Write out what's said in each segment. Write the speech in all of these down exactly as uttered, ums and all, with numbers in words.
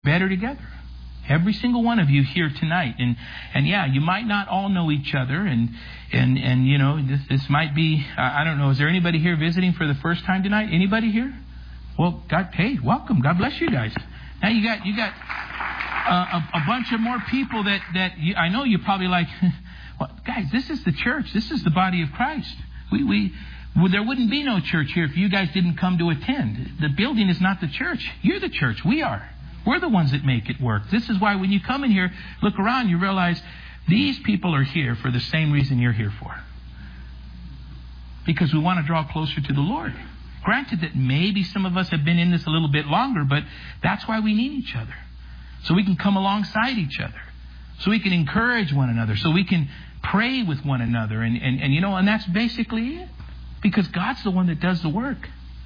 better together. Every single one of you here tonight. And and yeah, you might not all know each other. And, and, and you know, this, this might be, I don't know, is there anybody here visiting for the first time tonight? Anybody here? Well, God, hey, welcome. God bless you guys. Now you got you got uh, a, a bunch of more people that, that you, I know you're probably like, well, guys, this is the church. This is the body of Christ. We we well, there wouldn't be no church here if you guys didn't come to attend. The building is not the church. You're the church. We are. We're the ones that make it work. This is why when you come in here, look around, you realize these people are here for the same reason you're here for. Because we want to draw closer to the Lord. Granted that maybe some of us have been in this a little bit longer, but that's why we need each other. So we can come alongside each other. So we can encourage one another. So we can pray with one another. And, and, and you know, and that's basically it. Because God's the one that does the work.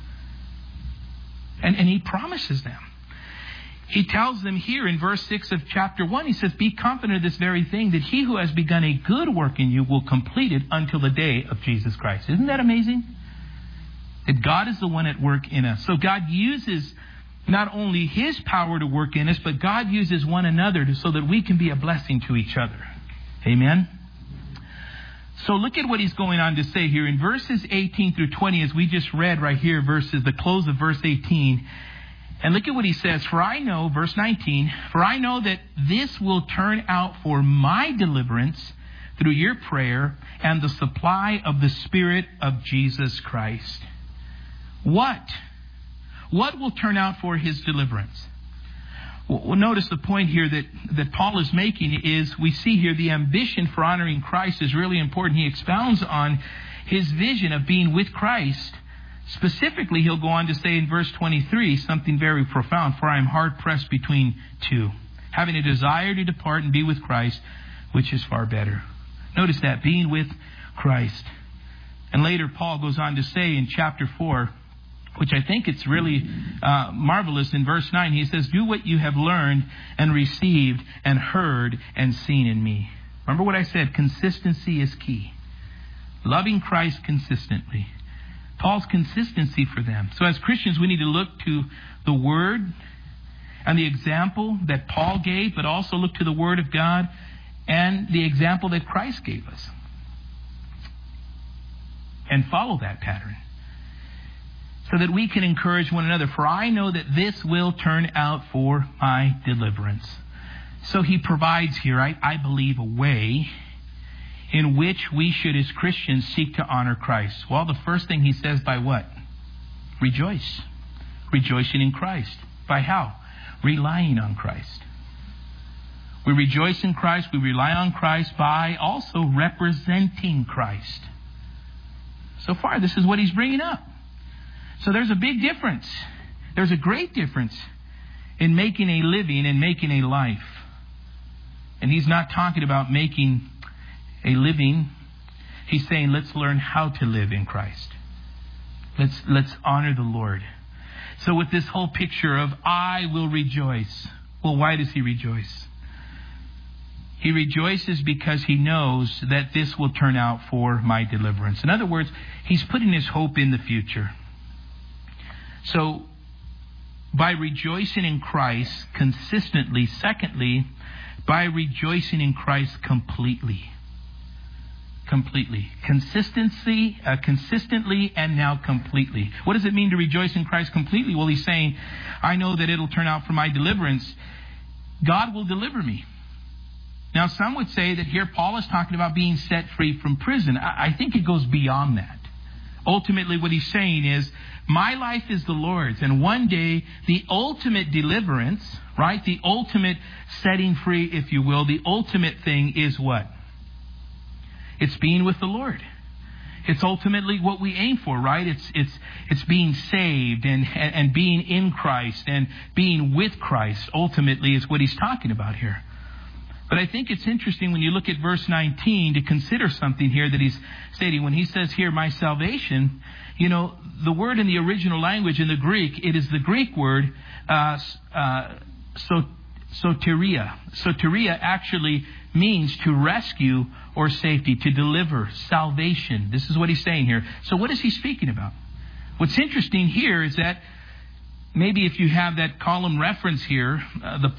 And, and He promises them. He tells them here in verse six of chapter one, He says, be confident of this very thing, that He who has begun a good work in you will complete it until the day of Jesus Christ. Isn't that amazing? That God is the one at work in us. So God uses not only His power to work in us, but God uses one another to, so that we can be a blessing to each other. Amen? So look at what He's going on to say here. In verses eighteen through twenty, as we just read right here, verses the close of verse eighteen, and look at what He says. For I know, verse nineteen, for I know that this will turn out for my deliverance through your prayer and the supply of the Spirit of Jesus Christ. What? What will turn out for His deliverance? Well, notice the point here that, that Paul is making is, we see here the ambition for honoring Christ is really important. He expounds on his vision of being with Christ. Specifically, he'll go on to say in verse twenty-three something very profound. For I am hard pressed between two, having a desire to depart and be with Christ, which is far better. Notice that, being with Christ. And later Paul goes on to say in chapter four, which I think it's really uh, marvelous, in verse nine, he says, do what you have learned and received and heard and seen in me. Remember what I said, consistency is key. Loving Christ consistently. Paul's consistency for them. So as Christians, we need to look to the Word and the example that Paul gave, but also look to the Word of God and the example that Christ gave us. And follow that pattern, so that we can encourage one another. For I know that this will turn out for my deliverance. So he provides here, I, I believe, a way in which we should, as Christians, seek to honor Christ. Well, the first thing he says, by what? Rejoice. Rejoicing in Christ. By how? Relying on Christ. We rejoice in Christ. We rely on Christ by also representing Christ. So far, this is what he's bringing up. So there's a big difference. There's a great difference in making a living and making a life. And he's not talking about making a living. He's saying, let's learn how to live in Christ. Let's, let's honor the Lord. So with this whole picture of, I will rejoice. Well, why does he rejoice? He rejoices because he knows that this will turn out for my deliverance. In other words, he's putting his hope in the future. So, by rejoicing in Christ consistently, secondly, by rejoicing in Christ completely. Completely. Consistency, uh, consistently, and now completely. What does it mean to rejoice in Christ completely? Well, he's saying, I know that it'll turn out for my deliverance. God will deliver me. Now, some would say that here Paul is talking about being set free from prison. I, I think it goes beyond that. Ultimately, what he's saying is, my life is the Lord's. And one day, the ultimate deliverance, right? The ultimate setting free, if you will, the ultimate thing is what? It's being with the Lord. It's ultimately what we aim for, right? It's it's it's being saved and, and, and being in Christ and being with Christ. Ultimately is what he's talking about here. But I think it's interesting when you look at verse nineteen to consider something here that he's stating. When he says here, my salvation, you know, the word in the original language, in the Greek, it is the Greek word uh, uh, so, soteria. Soteria actually means to rescue or safety, to deliver, salvation. This is what he's saying here. So what is he speaking about? What's interesting here is that maybe if you have that column reference here, uh, the